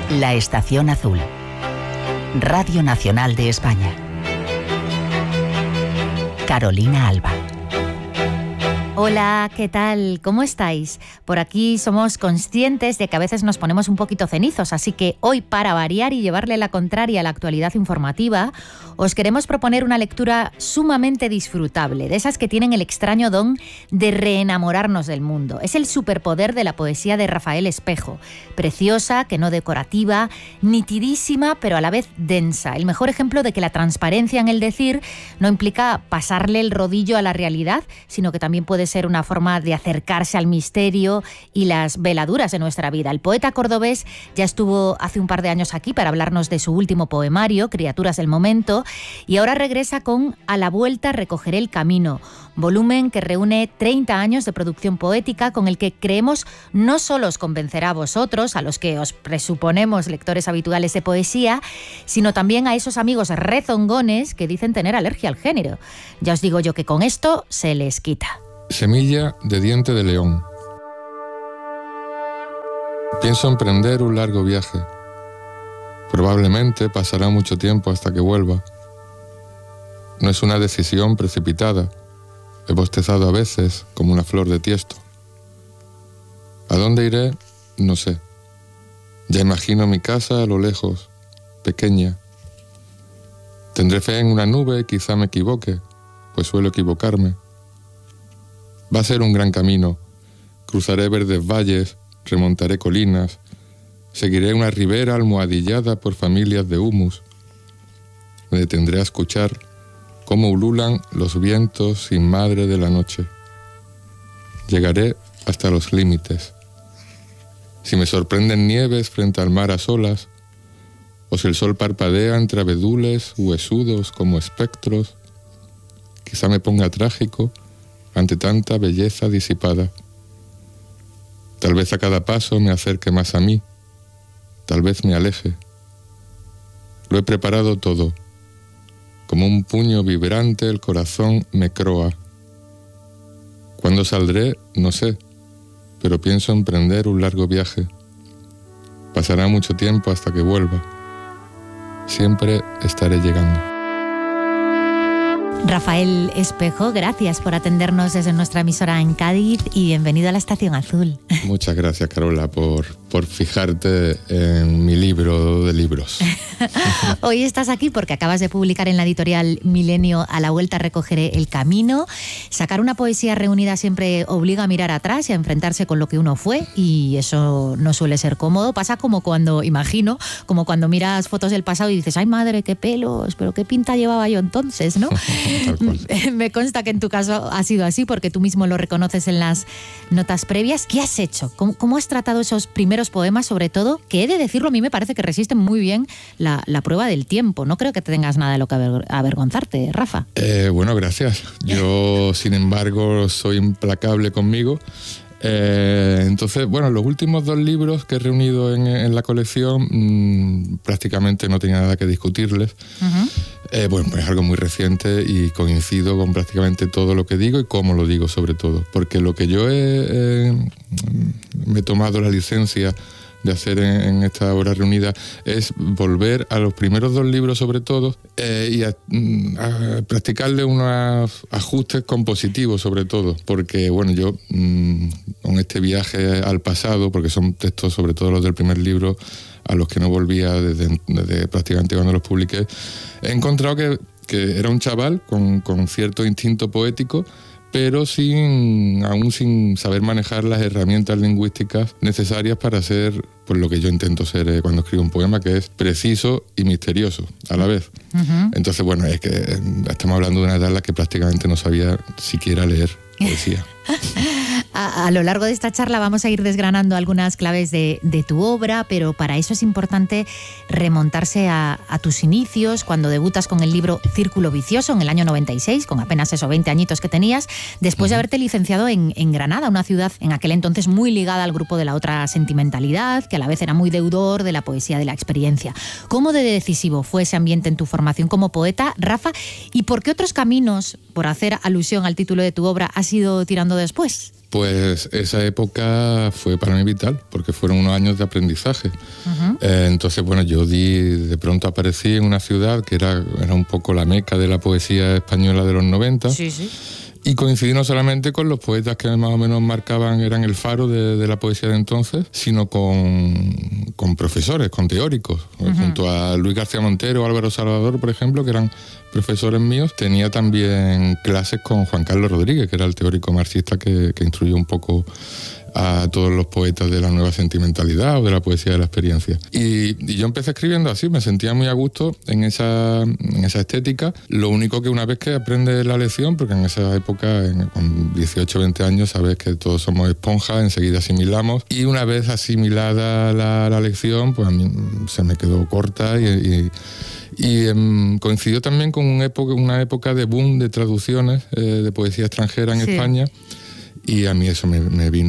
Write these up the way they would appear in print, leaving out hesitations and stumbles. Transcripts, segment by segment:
La Estación Azul. Radio Nacional de España. Carolina Alba. Hola, ¿qué tal? ¿Cómo estáis? Por aquí somos conscientes de que a veces nos ponemos un poquito cenizos, así que hoy, para variar y llevarle la contraria a la actualidad informativa, os queremos proponer una lectura sumamente disfrutable, de esas que tienen el extraño don de reenamorarnos del mundo. Es el superpoder de la poesía de Rafael Espejo, preciosa, que no decorativa, nitidísima, pero a la vez densa. El mejor ejemplo de que la transparencia en el decir no implica pasarle el rodillo a la realidad, sino que también puede ser una forma de acercarse al misterio y las veladuras de nuestra vida. El poeta cordobés ya estuvo hace un par de años aquí para hablarnos de su último poemario, Criaturas del Momento, y ahora regresa con A la vuelta recogeré el camino, volumen que reúne 30 años de producción poética con el que creemos no solo os convencerá a vosotros, a los que os presuponemos lectores habituales de poesía, sino también a esos amigos rezongones que dicen tener alergia al género. Ya os digo yo que con esto se les quita. Semilla de diente de león. Pienso emprender un largo viaje. Probablemente pasará mucho tiempo hasta que vuelva. No es una decisión precipitada. He bostezado a veces como una flor de tiesto. ¿A dónde iré? No sé. Ya imagino mi casa a lo lejos, pequeña. Tendré fe en una nube, quizá me equivoque, pues suelo equivocarme. Va a ser un gran camino. Cruzaré verdes valles, remontaré colinas, seguiré una ribera almohadillada por familias de humus. Me detendré a escuchar cómo ululan los vientos sin madre de la noche. Llegaré hasta los límites. Si me sorprenden nieves frente al mar a solas, o si el sol parpadea entre abedules huesudos como espectros, quizá me ponga trágico ante tanta belleza disipada. Tal vez a cada paso me acerque más a mí, tal vez me aleje. Lo he preparado todo. Como un puño vibrante el corazón me croa. ¿Cuándo saldré? No sé, pero pienso emprender un largo viaje. Pasará mucho tiempo hasta que vuelva. Siempre estaré llegando. Rafael Espejo, gracias por atendernos desde nuestra emisora en Cádiz y bienvenido a la Estación Azul. Muchas gracias, Carola, por fijarte en mi libro de libros. Hoy estás aquí porque acabas de publicar en la editorial Milenio A la vuelta recogeré el camino. Sacar una poesía reunida siempre obliga a mirar atrás y a enfrentarse con lo que uno fue, y eso no suele ser cómodo. Pasa como cuando miras fotos del pasado y dices, ay madre, qué pelos, pero qué pinta llevaba yo entonces, ¿no? Me consta que en tu caso ha sido así, porque tú mismo lo reconoces en las notas previas. ¿Qué has hecho? ¿Cómo has tratado esos primeros poemas, sobre todo, que he de decirlo, a mí me parece que resisten muy bien la prueba del tiempo? No creo que te tengas nada de lo que avergonzarte, Rafa. Bueno, gracias. Yo, sin embargo, soy implacable conmigo. Entonces, bueno, los últimos 2 libros que he reunido en la colección prácticamente no tenía nada que discutirles. Uh-huh. Bueno, es algo muy reciente y coincido con prácticamente todo lo que digo y cómo lo digo, sobre todo, porque lo que yo me he tomado la licencia de hacer en esta obra reunida es volver a los primeros 2 libros, sobre todo, y a practicarle unos ajustes compositivos, sobre todo, porque bueno, yo con este viaje al pasado, porque son textos, sobre todo los del primer libro, a los que no volvía desde prácticamente cuando los publiqué, he encontrado que era un chaval con cierto instinto poético, pero aún sin saber manejar las herramientas lingüísticas necesarias para ser pues lo que yo intento ser cuando escribo un poema, que es preciso y misterioso a la vez. Uh-huh. Entonces, bueno, es que estamos hablando de una edad en la que prácticamente no sabía siquiera leer poesía. A lo largo de esta charla vamos a ir desgranando algunas claves de tu obra, pero para eso es importante remontarse a tus inicios, cuando debutas con el libro Círculo Vicioso en el año 96, con apenas 20 añitos que tenías, después de haberte licenciado en Granada, una ciudad en aquel entonces muy ligada al grupo de la otra sentimentalidad, que a la vez era muy deudor de la poesía de la experiencia. ¿Cómo de decisivo fue ese ambiente en tu formación como poeta, Rafa? ¿Y por qué otros caminos, por hacer alusión al título de tu obra, has ido tirando después? Pues esa época fue para mí vital, porque fueron unos años de aprendizaje. Entonces, bueno, yo de pronto aparecí en una ciudad que era un poco la meca de la poesía española de los 90. Sí, sí. Y coincidí no solamente con los poetas que más o menos marcaban, eran el faro de la poesía de entonces, sino con profesores, con teóricos. Junto a Luis García Montero, Álvaro Salvador, por ejemplo, que eran profesores míos, tenía también clases con Juan Carlos Rodríguez, que era el teórico marxista que instruyó un poco a todos los poetas de la nueva sentimentalidad o de la poesía de la experiencia. Y yo empecé escribiendo así, me sentía muy a gusto en esa estética. Lo único que una vez que aprendes la lección, porque en esa época, con 18 o 20 años, sabes que todos somos esponjas, enseguida asimilamos. Y una vez asimilada la lección, pues a mí se me quedó corta y coincidió también con una época de boom de traducciones de poesía extranjera en España. Y a mí eso me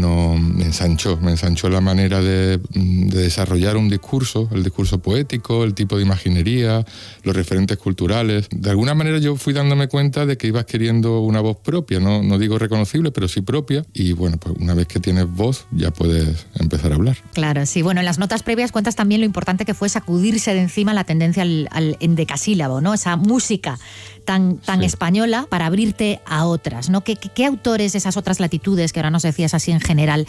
ensanchó la manera de desarrollar un discurso, el discurso poético, el tipo de imaginería, los referentes culturales. De alguna manera yo fui dándome cuenta de que ibas queriendo una voz propia, no digo reconocible, pero sí propia. Y bueno, pues una vez que tienes voz ya puedes empezar a hablar. Claro, sí. Bueno, en las notas previas cuentas también lo importante que fue sacudirse de encima la tendencia al endecasílabo, ¿no? Esa música tan española para abrirte a otras, ¿no? ¿Qué autores de esas otras latitudes, que ahora nos decías así en general,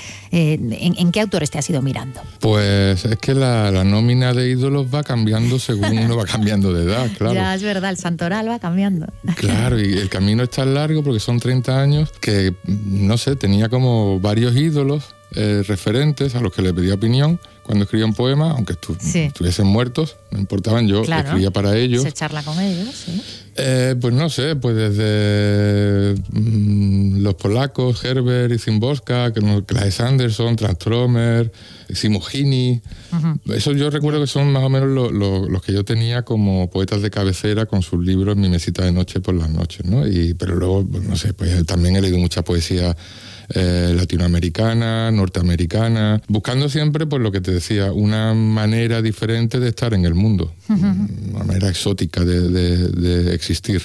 en qué autores te has ido mirando? Pues es que la nómina de ídolos va cambiando según uno va cambiando de edad, claro. Ya, es verdad, el santoral va cambiando. Claro, y el camino es tan largo porque son 30 años que, no sé, tenía como varios ídolos, referentes a los que le pedía opinión cuando escribía un poema, aunque estuviesen muertos, no importaban, yo escribía para ellos. Se charla con ellos, sí. Pues no sé, pues desde los polacos, Herbert y Szymborska, Claes Anderson, Transtromer, Simugini. Eso yo recuerdo que son más o menos los que yo tenía como poetas de cabecera con sus libros en mi mesita de noche por las noches, ¿no? Pero luego, pues, no sé, pues también he leído mucha poesía latinoamericana, norteamericana, buscando siempre, pues lo que te decía, una manera diferente de estar en el mundo, una manera exótica de existir.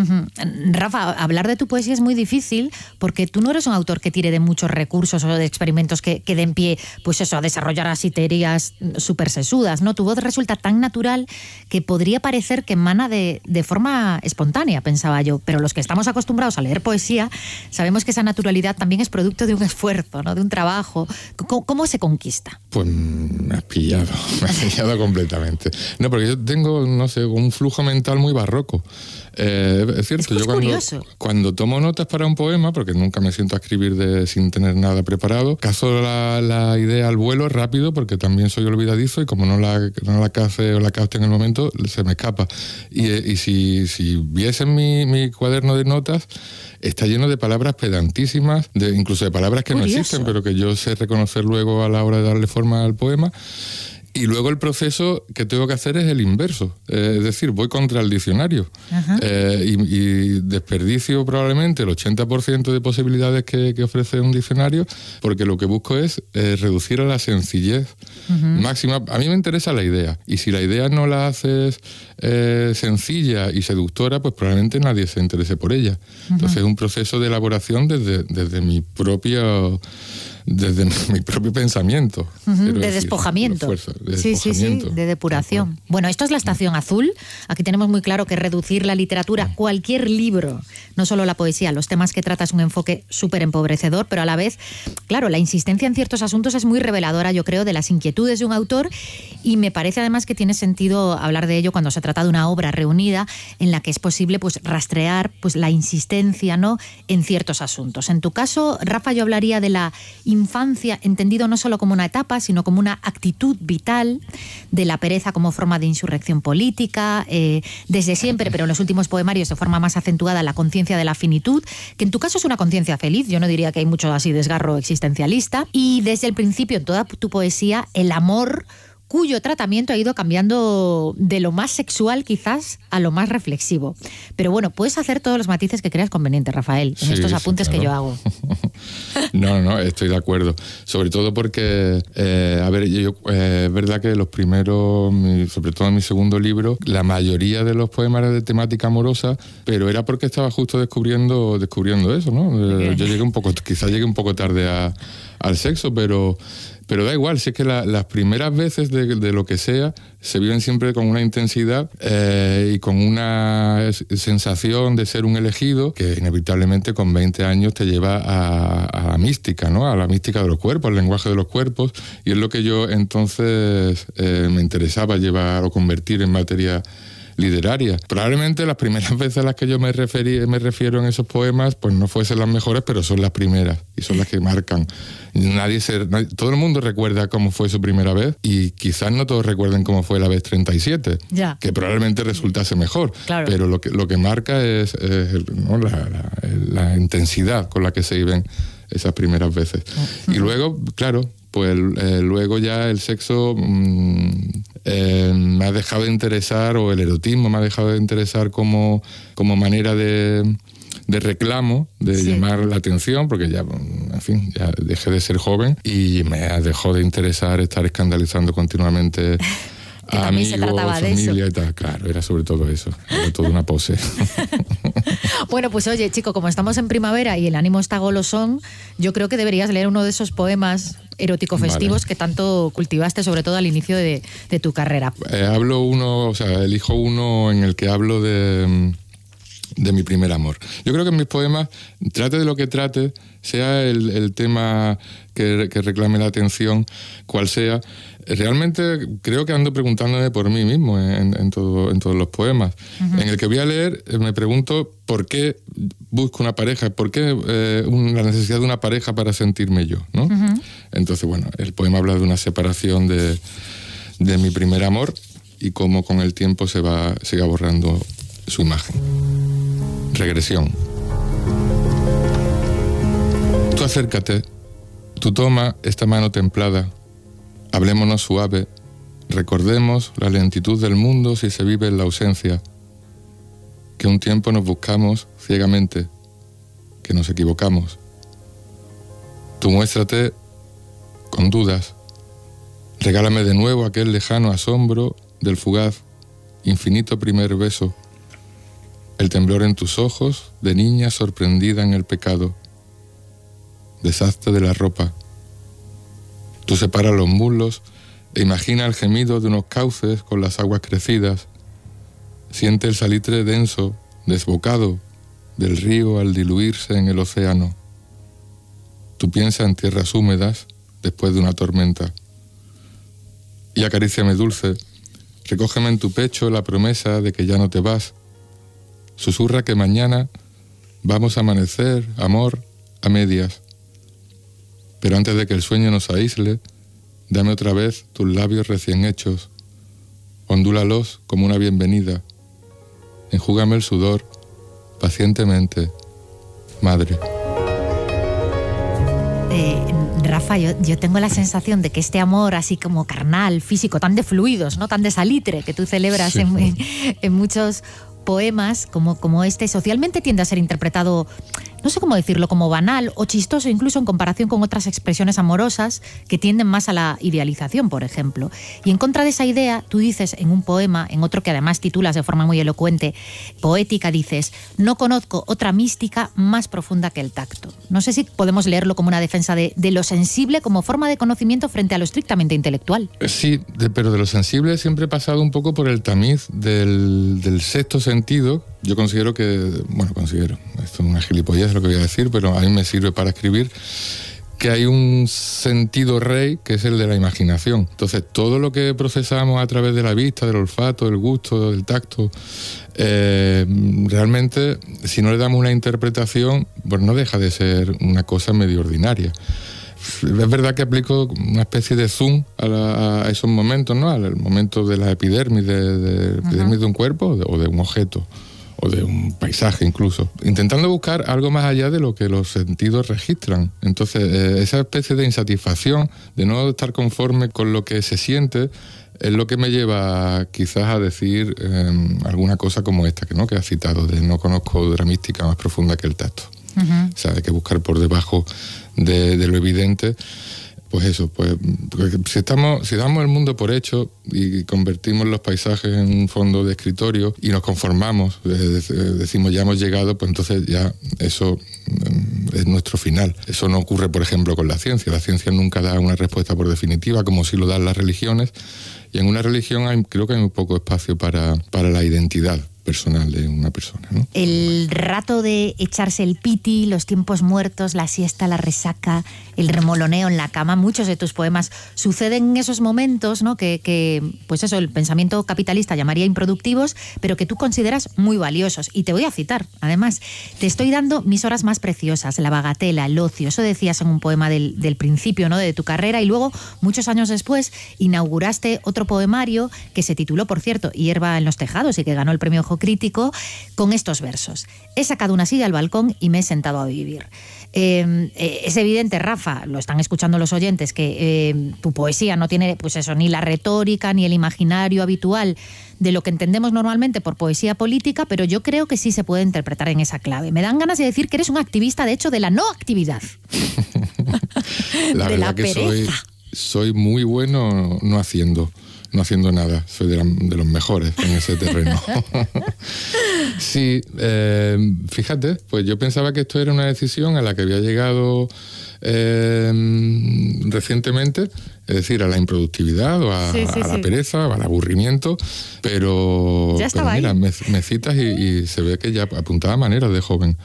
Rafa, hablar de tu poesía es muy difícil porque tú no eres un autor que tire de muchos recursos o de experimentos que den pie, pues eso, a desarrollar así teorías súper sesudas, ¿no? Tu voz resulta tan natural que podría parecer que emana de forma espontánea, pensaba yo, pero los que estamos acostumbrados a leer poesía sabemos que esa naturalidad también es producto de un esfuerzo, ¿no? De un trabajo. ¿Cómo se conquista? Pues me has pillado completamente. No, porque yo tengo, no sé, un flujo mental muy barroco. Es cierto, yo cuando tomo notas para un poema, porque nunca me siento a escribir sin tener nada preparado, cazo la idea al vuelo rápido, porque también soy olvidadizo y como no la cace o la capte en el momento, se me escapa. Y si viesen mi cuaderno de notas, está lleno de palabras pedantísimas, incluso de palabras que no existen, pero que yo sé reconocer luego a la hora de darle forma al poema. Y luego el proceso que tengo que hacer es el inverso, es decir, voy contra el diccionario y desperdicio probablemente el 80% de posibilidades que ofrece un diccionario, porque lo que busco es reducir a la sencillez máxima. A mí me interesa la idea, y si la idea no la haces sencilla y seductora, pues probablemente nadie se interese por ella. Entonces es un proceso de elaboración desde mi propio pensamiento. De despojamiento. De depuración. Bueno, esto es la estación azul. Aquí tenemos muy claro que reducir la literatura, cualquier libro, no solo la poesía, los temas que trata es un enfoque súper empobrecedor, pero a la vez, claro, la insistencia en ciertos asuntos es muy reveladora, yo creo, de las inquietudes de un autor, y me parece además que tiene sentido hablar de ello cuando se trata de una obra reunida en la que es posible pues rastrear pues la insistencia, ¿no?, en ciertos asuntos. En tu caso, Rafa, yo hablaría de la infancia, entendido no solo como una etapa, sino como una actitud vital, de la pereza como forma de insurrección política, desde siempre, pero en los últimos poemarios de forma más acentuada, la conciencia de la finitud, que en tu caso es una conciencia feliz, yo no diría que hay mucho así desgarro existencialista, y desde el principio en toda tu poesía el amor cuyo tratamiento ha ido cambiando de lo más sexual quizás a lo más reflexivo. Pero bueno, puedes hacer todos los matices que creas conveniente, Rafael, en estos apuntes claro. que yo hago. No, estoy de acuerdo. Sobre todo porque, es verdad que los primeros, sobre todo en mi segundo libro, la mayoría de los poemas eran de temática amorosa, pero era porque estaba justo descubriendo eso, ¿no? Yo quizás llegué un poco tarde al sexo, pero da igual, si es que las primeras veces de lo que sea se viven siempre con una intensidad y con una sensación de ser un elegido que inevitablemente con 20 años te lleva a la mística, ¿no? A la mística de los cuerpos, al lenguaje de los cuerpos, y es lo que yo entonces me interesaba llevar o convertir en materia literaria. Probablemente las primeras veces a las que yo me refiero en esos poemas pues no fuesen las mejores, pero son las primeras y son las que marcan. Todo el mundo recuerda cómo fue su primera vez y quizás no todos recuerden cómo fue la vez 37, que probablemente resultase mejor, claro. Pero lo que marca es la intensidad con la que se viven esas primeras veces. Y luego, claro, pues luego ya el sexo me ha dejado de interesar, o el erotismo me ha dejado de interesar como manera de reclamo, de llamar la atención, porque ya dejé de ser joven y me dejó de interesar estar escandalizando continuamente a amigos, familia y tal. Claro, era sobre todo eso, era toda una pose. Bueno, pues oye, chico, como estamos en primavera y el ánimo está golosón, yo creo que deberías leer uno de esos poemas erótico-festivos que tanto cultivaste, sobre todo al inicio de tu carrera. Elijo uno en el que hablo de mi primer amor. Yo creo que en mis poemas, trate de lo que trate, sea el tema que reclame la atención, cual sea, realmente creo que ando preguntándome por mí mismo en todos los poemas. Uh-huh. En el que voy a leer me pregunto por qué busco una pareja, por qué la necesidad de una pareja para sentirme yo, ¿no? Uh-huh. Entonces, bueno, el poema habla de una separación de mi primer amor y cómo con el tiempo se va borrando su imagen. Regresión. Tú acércate, tú toma esta mano templada, hablémonos suave, recordemos la lentitud del mundo si se vive en la ausencia, que un tiempo nos buscamos ciegamente, que nos equivocamos. Tú muéstrate con dudas, regálame de nuevo aquel lejano asombro del fugaz, infinito primer beso, el temblor en tus ojos de niña sorprendida en el pecado. Deshazte de la ropa. Tú separa los muslos e imagina el gemido de unos cauces con las aguas crecidas. Siente el salitre denso, desbocado, del río al diluirse en el océano. Tú piensa en tierras húmedas después de una tormenta. Y acaríciame dulce, recógeme en tu pecho la promesa de que ya no te vas. Susurra que mañana vamos a amanecer, amor, a medias. Pero antes de que el sueño nos aísle, dame otra vez tus labios recién hechos. Ondúlalos como una bienvenida. Enjúgame el sudor, pacientemente, madre. Rafa, yo tengo la sensación de que este amor así como carnal, físico, tan de fluidos, ¿no? Tan de salitre que tú celebras sí. en muchos poemas como este, socialmente tiende a ser interpretado, no sé cómo decirlo, como banal o chistoso, incluso en comparación con otras expresiones amorosas que tienden más a la idealización, por ejemplo. Y en contra de esa idea, tú dices en un poema, en otro que además titulas de forma muy elocuente, poética, dices: no conozco otra mística más profunda que el tacto. No sé si podemos leerlo como una defensa de lo sensible como forma de conocimiento frente a lo estrictamente intelectual. Sí, pero de lo sensible siempre he pasado un poco por el tamiz del sexto sentido. Yo considero, esto es una gilipollez lo que voy a decir, pero a mí me sirve para escribir, que hay un sentido rey que es el de la imaginación. Entonces, todo lo que procesamos a través de la vista, del olfato, del gusto, del tacto, realmente, si no le damos una interpretación, pues no deja de ser una cosa medio ordinaria. Es verdad que aplico una especie de zoom a esos momentos, ¿no? Al momento de la epidermis, epidermis de un cuerpo o de un objeto, o de un paisaje incluso, intentando buscar algo más allá de lo que los sentidos registran. Entonces, esa especie de insatisfacción, de no estar conforme con lo que se siente, es lo que me lleva quizás a decir alguna cosa como esta, ¿no? Que has citado, de no conozco dramística más profunda que el tacto. Uh-huh. O sea, hay que buscar por debajo de lo evidente. Pues eso, pues si damos el mundo por hecho y convertimos los paisajes en un fondo de escritorio y nos conformamos, decimos ya hemos llegado, pues entonces ya eso es nuestro final. Eso no ocurre, por ejemplo, con la ciencia. La ciencia nunca da una respuesta por definitiva, como sí lo dan las religiones, y en una religión creo que hay muy poco espacio para la identidad personal de una persona, ¿no? El rato de echarse el piti, los tiempos muertos, la siesta, la resaca, el remoloneo en la cama, muchos de tus poemas suceden en esos momentos, ¿no? Que pues eso, el pensamiento capitalista llamaría improductivos, pero que tú consideras muy valiosos. Y te voy a citar, además, te estoy dando mis horas más preciosas, la bagatela, el ocio, eso decías en un poema del principio, ¿no? De tu carrera, y luego, muchos años después, inauguraste otro poemario que se tituló, por cierto, Hierba en los tejados, y que ganó el premio Ojo Crítico, con estos versos: he sacado una silla al balcón y me he sentado a vivir. Es evidente, Rafa, lo están escuchando los oyentes, que tu poesía no tiene, pues eso, ni la retórica ni el imaginario habitual de lo que entendemos normalmente por poesía política, pero yo creo que sí se puede interpretar en esa clave. Me dan ganas de decir que eres un activista, de hecho, de la no actividad. La verdad que soy muy bueno no haciendo nada. Soy de los mejores en ese terreno. Sí, fíjate, pues yo pensaba que esto era una decisión a la que había llegado recientemente, es decir, a la improductividad o a la pereza, o al aburrimiento, pero mira, me citas y se ve que ya apuntaba maneras de joven.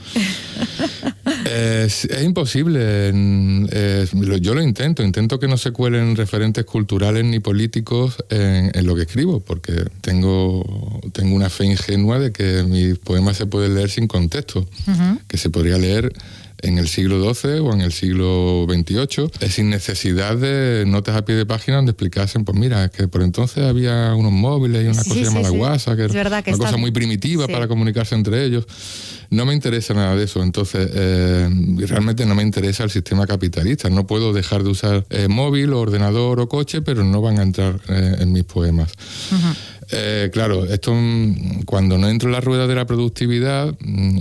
Es imposible. Yo lo intento que no se cuelen referentes culturales ni políticos en lo que escribo, porque tengo una fe ingenua de que mis poemas se pueden leer sin contexto, uh-huh. Que se podría leer en el siglo XII o en el siglo XXVIII, sin necesidad de notas a pie de página donde explicasen, pues mira, es que por entonces había unos móviles y una cosa llamada WhatsApp, que era una cosa muy primitiva para comunicarse entre ellos. No me interesa nada de eso, entonces realmente no me interesa el sistema capitalista. No puedo dejar de usar móvil, o ordenador o coche, pero no van a entrar en mis poemas. Uh-huh. Claro, esto cuando no entro en la rueda de la productividad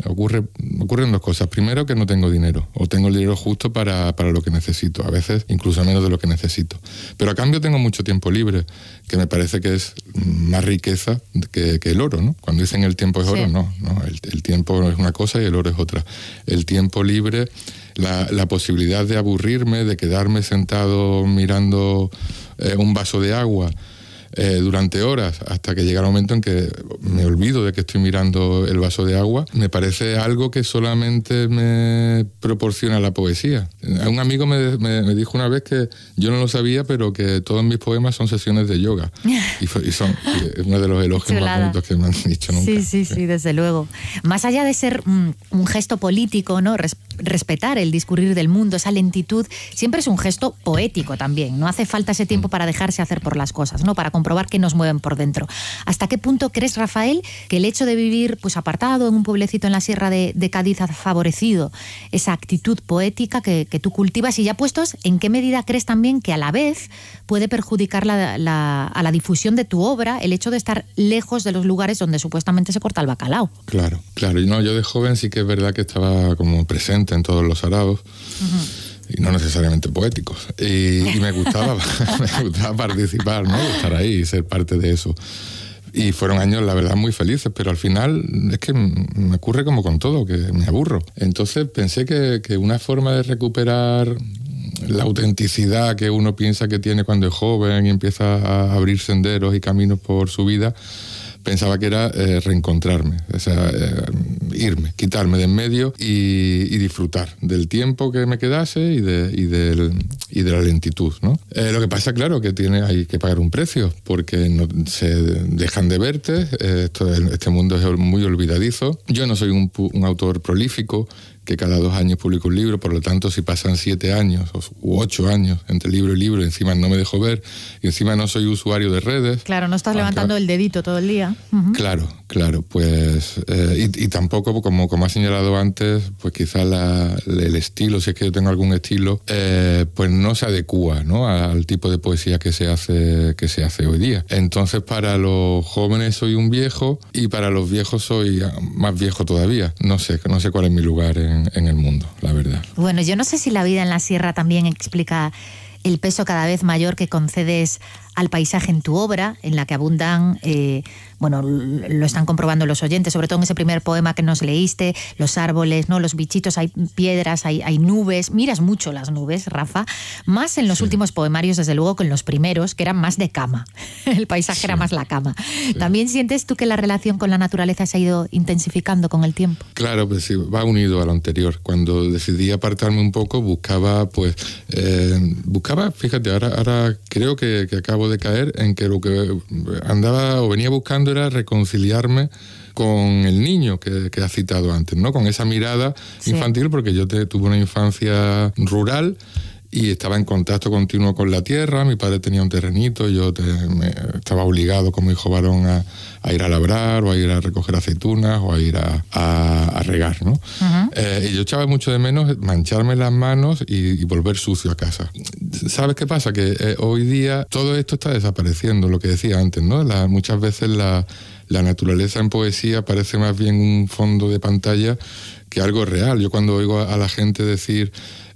ocurren dos cosas. Primero, que no tengo dinero, o tengo el dinero justo para lo que necesito, a veces incluso menos de lo que necesito. Pero a cambio tengo mucho tiempo libre, que me parece que es más riqueza que el oro, ¿no? Cuando dicen el tiempo es oro, no, el tiempo es una cosa y el oro es otra. El tiempo libre, la posibilidad de aburrirme, de quedarme sentado mirando un vaso de agua durante horas, hasta que llega el momento en que me olvido de que estoy mirando el vaso de agua, me parece algo que solamente me proporciona la poesía. Un amigo me dijo una vez que yo no lo sabía, pero que todos mis poemas son sesiones de yoga. Y son uno de los elogios más bonitos que me han dicho nunca. Sí, desde luego. Más allá de ser un gesto político, ¿no? Respetar el discurrir del mundo, esa lentitud, siempre es un gesto poético también. No hace falta ese tiempo para dejarse hacer por las cosas, ¿no? Para comprobar que nos mueven por dentro. ¿Hasta qué punto crees, Rafael, que el hecho de vivir pues apartado en un pueblecito en la sierra de Cádiz ha favorecido esa actitud poética que tú cultivas? Y ya puestos, ¿en qué medida crees también que a la vez puede perjudicar a la difusión de tu obra el hecho de estar lejos de los lugares donde supuestamente se corta el bacalao? Claro. Yo de joven sí que es verdad que estaba como presente en todos los arados. Uh-huh. Y no necesariamente poéticos. Y me gustaba participar, ¿no? Estar ahí y ser parte de eso. Y fueron años, la verdad, muy felices, pero al final es que me ocurre como con todo, que me aburro. Entonces pensé que una forma de recuperar la autenticidad que uno piensa que tiene cuando es joven y empieza a abrir senderos y caminos por su vida, pensaba que era reencontrarme, o sea, irme, quitarme de en medio y disfrutar del tiempo que me quedase y de la lentitud, ¿no? Lo que pasa, claro, que hay que pagar un precio, porque no se dejan de verte, este mundo es muy olvidadizo. Yo no soy un autor prolífico, que cada 2 años publico un libro, por lo tanto si pasan 7 años u 8 años entre libro y libro, encima no me dejo ver, y encima no soy usuario de redes. Claro, no estás levantando el dedito todo el día. Claro, pues y tampoco, como has señalado antes, pues quizás el estilo, si es que yo tengo algún estilo, pues no se adecúa, ¿no?, al tipo de poesía que se hace hoy día. Entonces para los jóvenes soy un viejo y para los viejos soy más viejo todavía. No sé cuál es mi lugar en el mundo, la verdad. Bueno, yo no sé si la vida en la sierra también explica el peso cada vez mayor que concedes al paisaje en tu obra, en la que abundan, lo están comprobando los oyentes, sobre todo en ese primer poema que nos leíste, los árboles, ¿no?, los bichitos, hay piedras, hay nubes. Miras mucho las nubes, Rafa, más en los últimos poemarios, desde luego, que en los primeros, que eran más de cama. El paisaje era más la cama. Sí. ¿También sientes tú que la relación con la naturaleza se ha ido intensificando con el tiempo? Claro, pues sí, va unido a lo anterior. Cuando decidí apartarme un poco, buscaba, fíjate, ahora creo que acabo de caer en que lo que andaba o venía buscando era reconciliarme con el niño que has citado antes, ¿no? Con esa mirada infantil, porque yo tuve una infancia rural y estaba en contacto continuo con la tierra. Mi padre tenía un terrenito, yo estaba obligado como hijo varón a ir a labrar o a ir a recoger aceitunas o a ir a regar, ¿no? Y yo echaba mucho de menos mancharme las manos y volver sucio a casa. ¿Sabes qué pasa? Que hoy día todo esto está desapareciendo, lo que decía antes, ¿no? Muchas veces la naturaleza en poesía parece más bien un fondo de pantalla que algo real. Yo cuando oigo a la gente decir...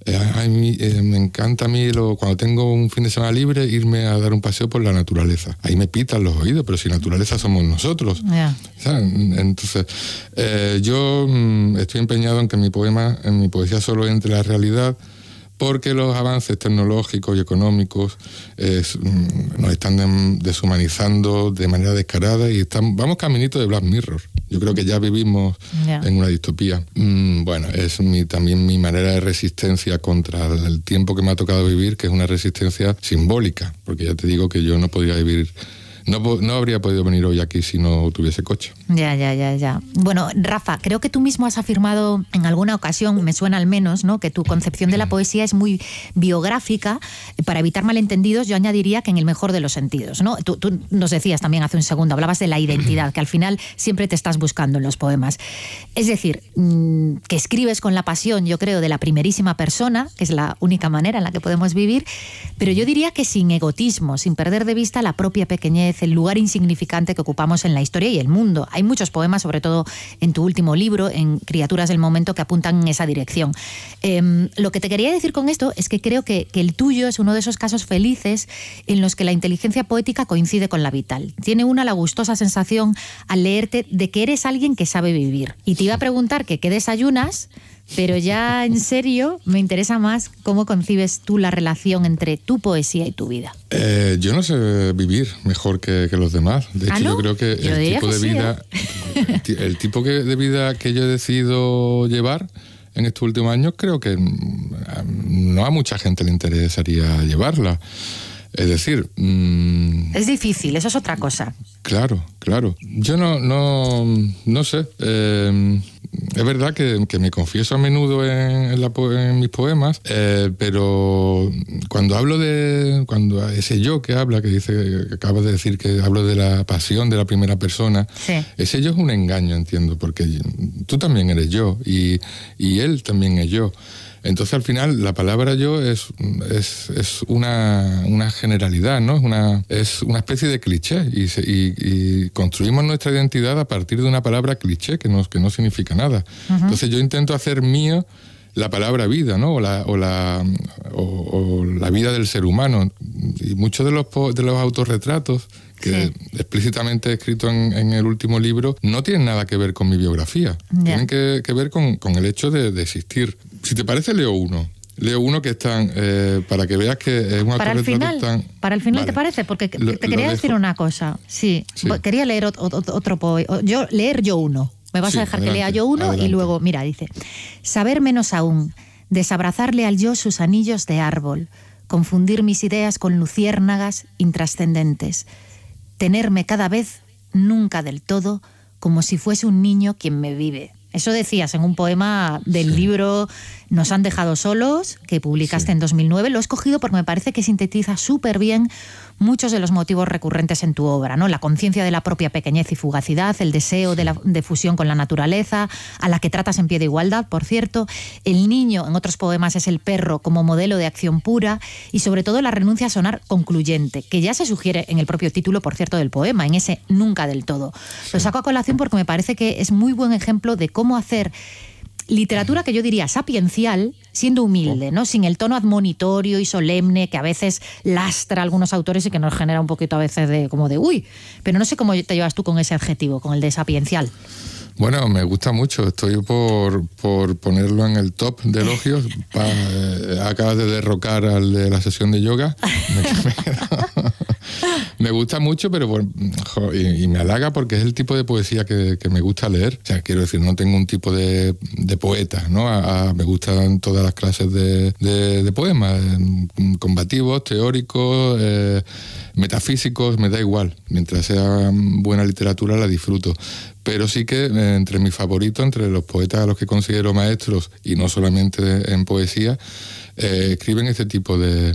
me encanta a mí cuando tengo un fin de semana libre irme a dar un paseo por la naturaleza. Ahí me pitan los oídos, pero si naturaleza somos nosotros. Yeah. Entonces, yo estoy empeñado en que en mi poesía solo entre la realidad, porque los avances tecnológicos y económicos nos están deshumanizando de manera descarada y vamos caminito de Black Mirror. Yo creo que ya vivimos en una distopía. Es también mi manera de resistencia contra el tiempo que me ha tocado vivir, que es una resistencia simbólica, porque ya te digo que yo no podría vivir... No habría podido venir hoy aquí si no tuviese coche. Ya. Bueno, Rafa, creo que tú mismo has afirmado en alguna ocasión, me suena al menos, ¿no?, que tu concepción de la poesía es muy biográfica. Para evitar malentendidos, yo añadiría que en el mejor de los sentidos, ¿no? Tú nos decías también hace un segundo, hablabas de la identidad, que al final siempre te estás buscando en los poemas. Es decir, que escribes con la pasión, yo creo, de la primerísima persona, que es la única manera en la que podemos vivir, pero yo diría que sin egotismo, sin perder de vista la propia pequeñez, el lugar insignificante que ocupamos en la historia y el mundo. Hay muchos poemas, sobre todo en tu último libro, en Criaturas del Momento, que apuntan en esa dirección. Lo que te quería decir con esto es que creo que el tuyo es uno de esos casos felices en los que la inteligencia poética coincide con la vital. Tiene la gustosa sensación al leerte de que eres alguien que sabe vivir. Y te iba a preguntar que qué desayunas, pero ya en serio me interesa más cómo concibes tú la relación entre tu poesía y tu vida. Yo no sé vivir mejor que los demás. De hecho, ¿no? Yo creo que el tipo de vida que yo he decidido llevar en estos últimos años, creo que no a mucha gente le interesaría llevarla. Es decir... es difícil, eso es otra cosa. Claro. Yo no sé. Es verdad que me confieso a menudo en mis poemas, pero cuando hablo cuando ese yo que habla, que acabas de decir que hablo de la pasión de la primera persona, sí. Ese yo es un engaño, entiendo, porque tú también eres yo y él también es yo. Entonces, al final, la palabra yo es una generalidad, ¿no? Es una especie de cliché y construimos nuestra identidad a partir de una palabra cliché que no significa nada. Uh-huh. Entonces, yo intento hacer mío la palabra vida, ¿no? O la vida del ser humano. Y muchos de los autorretratos que explícitamente he escrito en el último libro no tienen nada que ver con mi biografía. Tienen que ver con el hecho de existir. Si te parece, leo uno que están, para que veas que es un autorretrato tan... Para el final, vale. ¿Te parece? Porque te quería decir una cosa. Sí. Quería leer otro poema. Leer yo uno. Me vas a dejar adelante, que lea yo uno adelante. Y luego, mira, dice: saber menos aún, desabrazarle al yo sus anillos de árbol, confundir mis ideas con luciérnagas intrascendentes, tenerme cada vez, nunca del todo, como si fuese un niño quien me vive. Eso decías en un poema del libro Nos han dejado solos, que publicaste en 2009. Lo he escogido porque me parece que sintetiza súper bien muchos de los motivos recurrentes en tu obra, ¿no? La conciencia de la propia pequeñez y fugacidad, el deseo de fusión con la naturaleza, a la que tratas en Pie de Igualdad, por cierto. El niño, en otros poemas, es el perro como modelo de acción pura, y sobre todo la renuncia a sonar concluyente, que ya se sugiere en el propio título, por cierto, del poema, en ese nunca del todo. Lo saco a colación porque me parece que es muy buen ejemplo de cómo hacer literatura que yo diría sapiencial, siendo humilde, ¿no? Sin el tono admonitorio y solemne que a veces lastra a algunos autores y que nos genera un poquito a veces de uy, pero no sé cómo te llevas tú con ese adjetivo, con el de sapiencial. Bueno, me gusta mucho. Estoy por ponerlo en el top de elogios. Acabas de derrocar al de la sesión de yoga. Me gusta mucho, pero y me halaga porque es el tipo de poesía que me gusta leer. O sea, quiero decir, no tengo un tipo de poeta, ¿no? Me gustan todas las clases de poemas, combativos, teóricos, metafísicos, me da igual. Mientras sea buena literatura la disfruto. Pero sí que entre mis favoritos, entre los poetas a los que considero maestros, y no solamente en poesía, escriben este tipo de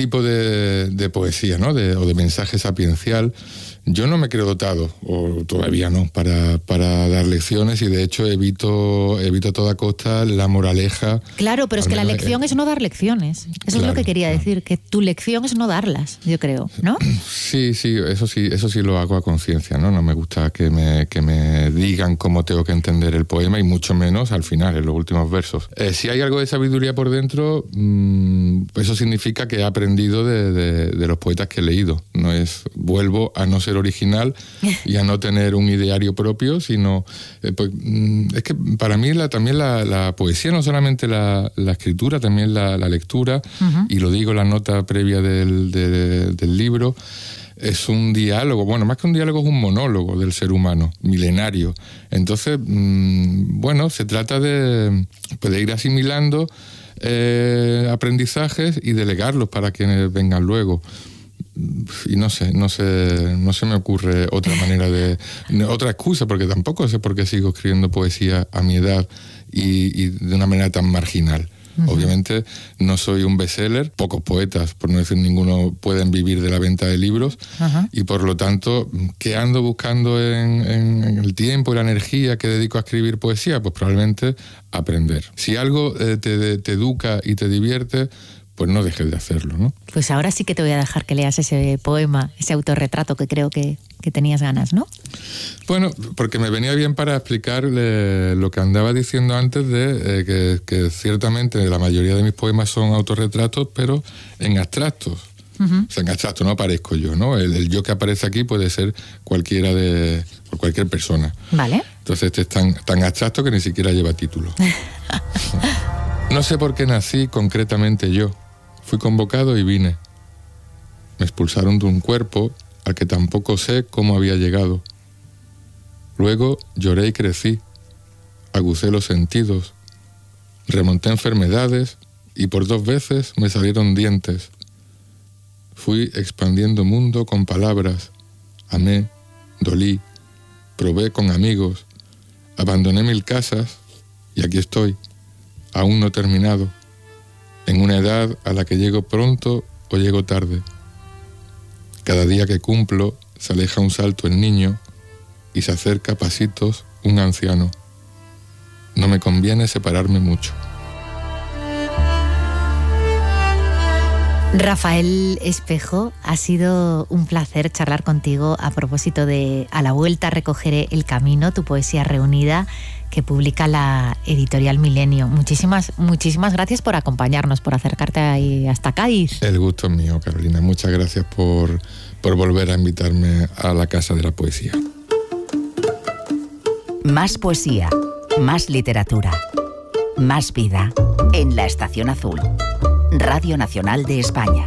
poesía, ¿no? O de mensaje sapiencial. Yo no me creo dotado, o todavía no, para dar lecciones, y de hecho evito a toda costa la moraleja. Claro, pero es que la lección es no dar lecciones. Eso es lo que quería decir, que tu lección es no darlas, yo creo, ¿no? Sí, eso sí lo hago a conciencia, ¿no? No me gusta que me digan cómo tengo que entender el poema, y mucho menos al final, en los últimos versos. Si hay algo de sabiduría por dentro, eso significa que he aprendido de los poetas que he leído. Vuelvo a no ser original y a no tener un ideario propio, sino es que para mí también la poesía, no solamente la escritura, también la lectura, y lo digo en la nota previa del libro, es un diálogo, bueno, más que un diálogo es un monólogo del ser humano, milenario. Entonces, se trata de ir asimilando aprendizajes y delegarlos para quienes vengan luego. Y no se me ocurre otra manera otra excusa, porque tampoco sé por qué sigo escribiendo poesía a mi edad y de una manera tan marginal. Obviamente no soy un bestseller, pocos poetas, por no decir ninguno, pueden vivir de la venta de libros, y por lo tanto, ¿qué ando buscando en el tiempo y la energía que dedico a escribir poesía? Pues probablemente aprender. Si algo te educa y te divierte, pues no dejes de hacerlo, ¿no? Pues ahora sí que te voy a dejar que leas ese poema, ese autorretrato que creo que tenías ganas, ¿no? Bueno, porque me venía bien para explicar lo que andaba diciendo antes de que ciertamente la mayoría de mis poemas son autorretratos, pero en abstractos. O sea, en abstracto no aparezco yo, ¿no? El yo que aparece aquí puede ser cualquier persona. Vale. Entonces este es tan abstracto que ni siquiera lleva título. No sé por qué nací concretamente yo. Fui convocado y vine. Me expulsaron de un cuerpo al que tampoco sé cómo había llegado. Luego lloré y crecí. Agucé los sentidos. Remonté enfermedades y por 2 veces me salieron dientes. Fui expandiendo mundo con palabras. Amé, dolí, probé con amigos. Abandoné 1000 casas y aquí estoy, aún no terminado, en una edad a la que llego pronto o llego tarde. Cada día que cumplo se aleja un salto el niño y se acerca a pasitos un anciano. No me conviene separarme mucho. Rafael Espejo, ha sido un placer charlar contigo a propósito de A la vuelta recogeré el camino, tu poesía reunida, que publica la editorial Milenio. Muchísimas gracias por acompañarnos, por acercarte ahí hasta Cádiz. El gusto es mío, Carolina. Muchas gracias por volver a invitarme a la Casa de la Poesía. Más poesía, más literatura, más vida en La Estación Azul. Radio Nacional de España.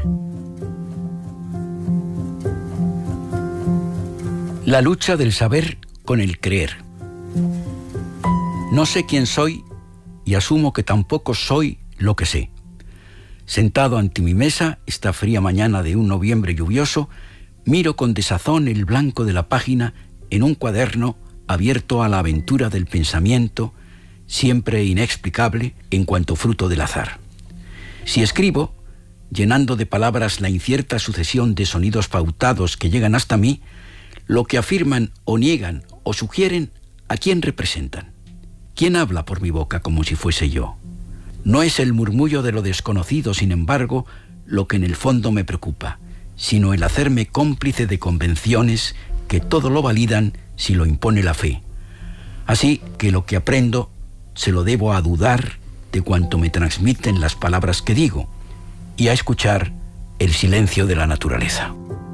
La lucha del saber con el creer. No sé quién soy y asumo que tampoco soy lo que sé. Sentado ante mi mesa, esta fría mañana de un noviembre lluvioso, miro con desazón el blanco de la página en un cuaderno abierto a la aventura del pensamiento siempre inexplicable en cuanto fruto del azar. Si escribo, llenando de palabras la incierta sucesión de sonidos pautados que llegan hasta mí, lo que afirman o niegan o sugieren, ¿a quién representan? ¿Quién habla por mi boca como si fuese yo? No es el murmullo de lo desconocido, sin embargo, lo que en el fondo me preocupa, sino el hacerme cómplice de convenciones que todo lo validan si lo impone la fe. Así que lo que aprendo se lo debo a dudar de cuanto me transmiten las palabras que digo y a escuchar el silencio de la naturaleza.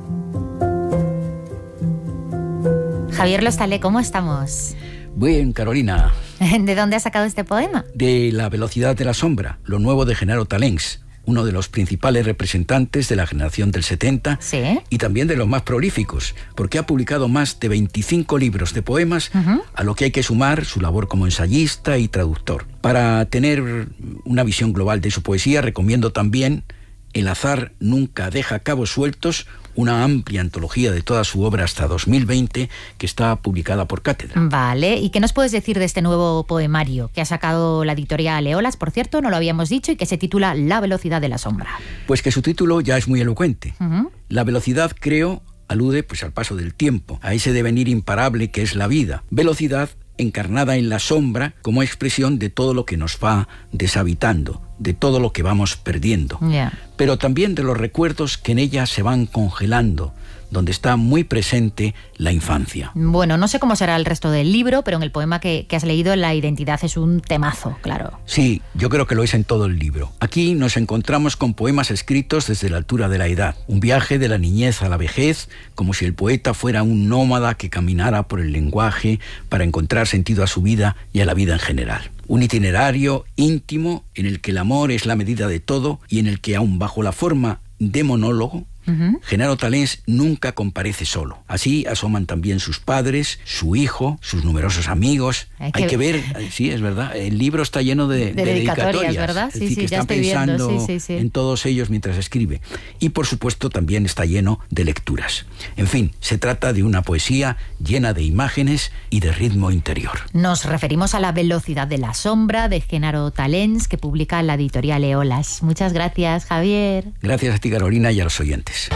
Javier Lostalé, ¿cómo estamos? Bien, Carolina. ¿De dónde has sacado este poema? De La velocidad de la sombra, lo nuevo de Genaro Talens, uno de los principales representantes de la generación del 70, ¿sí? Y también de los más prolíficos, porque ha publicado más de 25 libros de poemas, a lo que hay que sumar su labor como ensayista y traductor. Para tener una visión global de su poesía, recomiendo también El azar nunca deja cabos sueltos, una amplia antología de toda su obra hasta 2020, que está publicada por Cátedra. Vale, ¿y qué nos puedes decir de este nuevo poemario que ha sacado la editorial Eolas, por cierto, no lo habíamos dicho, y que se titula La velocidad de la sombra? Pues que su título ya es muy elocuente. La velocidad, creo, alude pues al paso del tiempo, a ese devenir imparable que es la vida. Velocidad encarnada en la sombra como expresión de todo lo que nos va deshabitando, de todo lo que vamos perdiendo, pero también de los recuerdos que en ella se van congelando, donde está muy presente la infancia. Bueno, no sé cómo será el resto del libro, pero en el poema que has leído, la identidad es un temazo, claro. Sí, yo creo que lo es en todo el libro. Aquí nos encontramos con poemas escritos desde la altura de la edad, un viaje de la niñez a la vejez, como si el poeta fuera un nómada que caminara por el lenguaje para encontrar sentido a su vida y a la vida en general. Un itinerario íntimo en el que el amor es la medida de todo y en el que, aun bajo la forma de monólogo, Genaro Talens nunca comparece solo. Así asoman también sus padres, su hijo, sus numerosos amigos. Hay que ver, sí, es verdad, el libro está lleno de dedicatorias, ¿verdad? Es decir, que está pensando en todos ellos mientras escribe. Y por supuesto también está lleno de lecturas. En fin, se trata de una poesía llena de imágenes y de ritmo interior. Nos referimos a La velocidad de la sombra, de Genaro Talens, que publica la editorial Eolas. Muchas gracias, Javier. Gracias a ti, Carolina, y a los oyentes. Mr.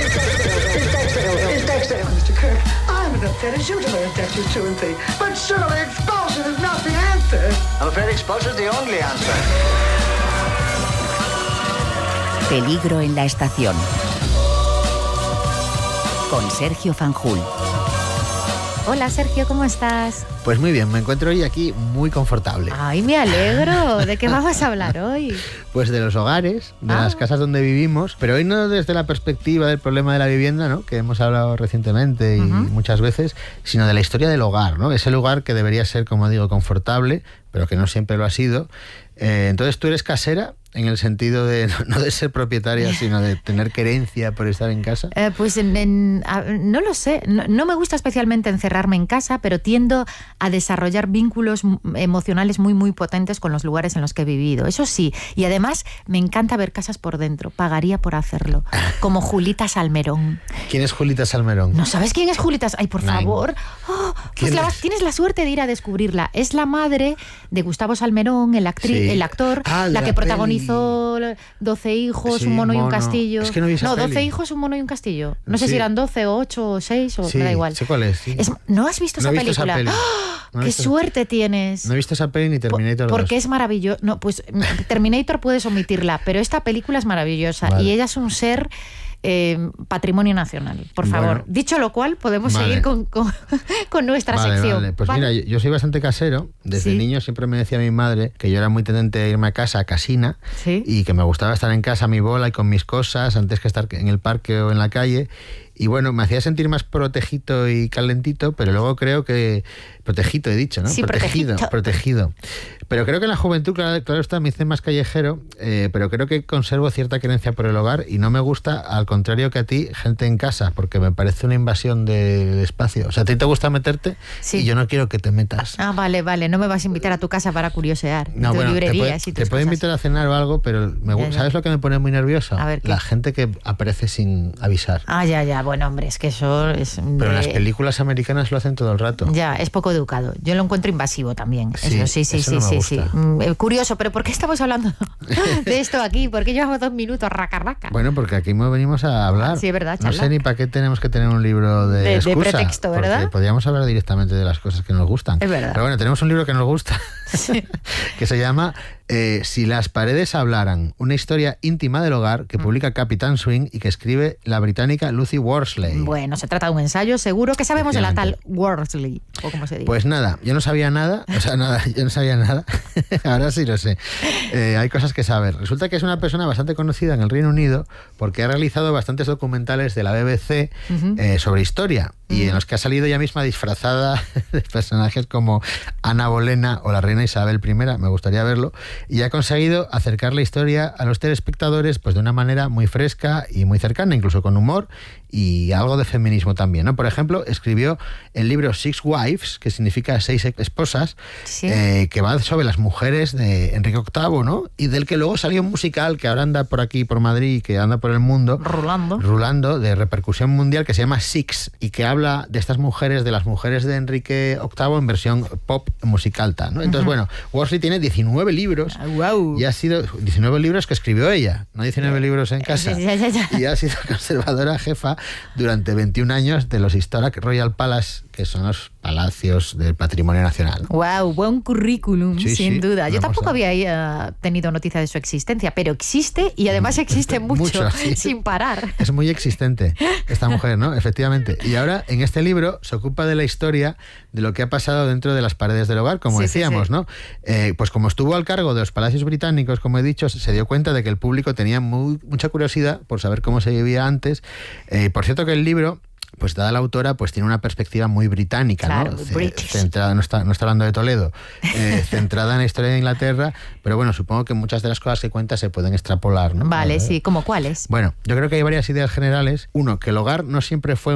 Kirk, I'm as upset as you to learn Dexter's 2 and 3. But surely expulsion is not the answer. I'm afraid expulsion is the only answer. Peligro en la estación. Con Sergio Fanjul. Hola, Sergio, ¿cómo estás? Pues muy bien, me encuentro hoy aquí muy confortable. Ay, me alegro. ¿De qué vamos a hablar hoy? Pues de los hogares, de las casas donde vivimos, pero hoy no desde la perspectiva del problema de la vivienda, ¿no?, que hemos hablado recientemente y muchas veces, sino de la historia del hogar, ¿no? Ese lugar que debería ser, como digo, confortable, pero que no siempre lo ha sido. Entonces tú eres casera en el sentido de no de ser propietaria, sino de tener querencia por estar en casa. Pues no lo sé, no me gusta especialmente encerrarme en casa, pero tiendo a desarrollar vínculos emocionales muy muy potentes con los lugares en los que he vivido, eso sí, y además me encanta ver casas por dentro, pagaría por hacerlo, como Julita Salmerón. ¿Quién es Julita Salmerón? ¿No sabes quién es Julita? Ay, por favor. Oh, pues tienes la suerte de ir a descubrirla. Es la madre de Gustavo Salmerón, el actor, la que protagonizó 12 hijos, un mono y un castillo. Es que no vi esa peli. 12 hijos, un mono y un castillo. No sé si eran 12 o 8 o 6 o me da igual. Sé cuál es. Sí. ¿No has visto esa película? ¡Oh! ¡Qué suerte tienes! No he visto esa peli ni Terminator 2. Porque es maravilloso. No, pues Terminator puedes omitirla, pero esta película es maravillosa. Vale. Y ella es un ser patrimonio nacional, por favor. Bueno, dicho lo cual, podemos seguir con nuestra sección. Vale. Pues mira, yo soy bastante casero. Desde niño siempre me decía mi madre que yo era muy tendente a irme a casa, a casina, y que me gustaba estar en casa a mi bola y con mis cosas antes que estar en el parque o en la calle. Y bueno, me hacía sentir más protegido y calentito, pero luego creo que... Protegido, he dicho, ¿no? Sí, protegido. Pero creo que en la juventud, claro está, me hice más callejero, pero creo que conservo cierta querencia por el hogar y no me gusta, al contrario que a ti, gente en casa, porque me parece una invasión de espacio. O sea, a ti te gusta meterte y yo no quiero que te metas. Ah, vale, no me vas a invitar a tu casa para curiosear. No, bueno, te puedo invitar a cenar o algo, pero ¿sabes lo que me pone muy nervioso? A ver, la gente que aparece sin avisar. Ah, ya. bueno, hombre, es que eso es... Pero en las películas americanas lo hacen todo el rato. Ya, es poco educado. Yo lo encuentro invasivo también. Sí, eso sí. eso no me gusta. Curioso, pero ¿por qué estamos hablando de esto aquí? ¿Por qué llevamos 2 minutos, raca? Bueno, porque aquí venimos a hablar. Sí, es verdad, No sé ni para qué tenemos que tener un libro de excusa, pretexto, ¿verdad? Porque podríamos hablar directamente de las cosas que nos gustan. Es verdad. Pero bueno, tenemos un libro que nos gusta, Sí. que se llama Si las paredes hablaran, una historia íntima del hogar, que publica Capitán Swing y que escribe la británica Lucy Worsley. Bueno, se trata de un ensayo, seguro que sabemos de la tal Worsley, o como se dice. Pues nada, yo no sabía nada, yo no sabía nada, ahora sí lo sé. Hay cosas que saber. Resulta que es una persona bastante conocida en el Reino Unido porque ha realizado bastantes documentales de la BBC sobre historia y en los que ha salido ella misma disfrazada de personajes como Ana Bolena o la reina Isabel I, me gustaría verlo, y ha conseguido acercar la historia a los telespectadores pues de una manera muy fresca y muy cercana, incluso con humor y algo de feminismo también, ¿no? Por ejemplo, escribió el libro Six Wives, que significa 6 esposas, Sí. que va sobre las mujeres de Enrique VIII, ¿no? Y del que luego salió un musical que ahora anda por aquí, por Madrid, que anda por el mundo, rulando, de repercusión mundial, que se llama Six, y que habla de estas mujeres, de las mujeres de Enrique VIII en versión pop musicalta, ¿no? Entonces, bueno, Worsley tiene 19 libros, Wow. y ha sido 19 libros que escribió ella, no 19 libros en casa. Ya. Y ha sido conservadora jefa durante 21 años de los Historic Royal Palace, que son los palacios del patrimonio nacional. Wow, buen currículum, Sí, sin sí, duda. Yo una tampoco pasada. había tenido noticia de su existencia, pero existe y además existe mucho sí. sin parar. Es muy existente esta mujer, ¿no? Efectivamente. Y ahora, en este libro, se ocupa de la historia de lo que ha pasado dentro de las paredes del hogar, como Sí, decíamos, sí. ¿no? Pues como estuvo al cargo de los palacios británicos, como he dicho, se dio cuenta de que el público tenía mucha curiosidad por saber cómo se vivía antes. Por cierto que el libro, pues dada la autora, pues tiene una perspectiva muy británica, Claro, ¿no? British. Centrada, no está hablando de Toledo, centrada en la historia de Inglaterra, pero bueno, supongo que muchas de las cosas que cuenta se pueden extrapolar, ¿no? Vale, sí, ¿como cuáles? Bueno, yo creo que hay varias ideas generales. Uno, que el hogar no siempre fue